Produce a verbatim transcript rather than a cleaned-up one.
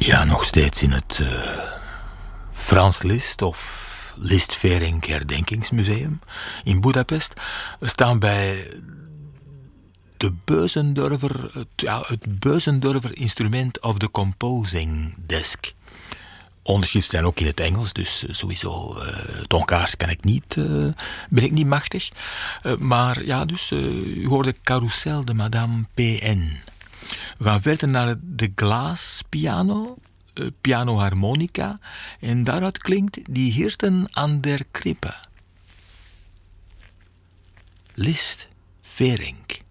Ja, nog steeds in het uh, Frans Liszt of Liszt Ferenc Herdenkingsmuseum in Budapest. We staan bij de Beuzendorfer, het, ja, het Beuzendorfer Instrument of the Composing Desk. Onderschriften zijn ook in het Engels, dus sowieso uh, het Hongaars kan ik niet, uh, ben ik niet machtig. Uh, maar ja, dus uh, u hoorde Carousel de Madame P N. We gaan verder naar de Glaspiano, uh, piano harmonica, en daaruit klinkt Die Hirten an der Krippe. Liszt, Ferenc.